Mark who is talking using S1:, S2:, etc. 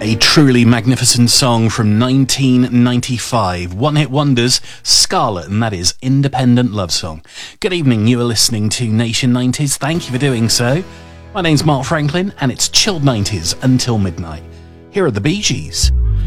S1: A truly magnificent song from 1995. One-hit wonders, Scarlet, and that is Independent Love Song. Good evening, you are listening to Nation 90s. Thank you for doing so. My name's Mark Franklin, and it's chilled 90s until midnight. Here are the Bee Gees.